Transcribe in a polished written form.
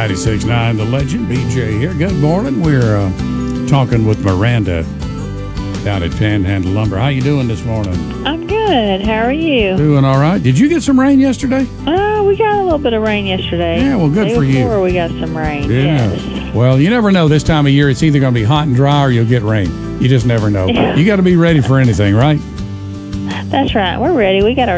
96.9 The Legend, BJ here. Good morning. We're talking with Miranda down at Panhandle Lumber. How you doing this morning? I'm good. How are you? Doing all right. Did you get some rain yesterday? We got a little bit of rain yesterday. Yeah, well, good for you. Day before we got some rain. Yeah. Yes. Well, you never know. This time of year, it's either going to be hot and dry or you'll get rain. You just never know. Yeah. You got to be ready for anything, right? That's right. We're ready. We got our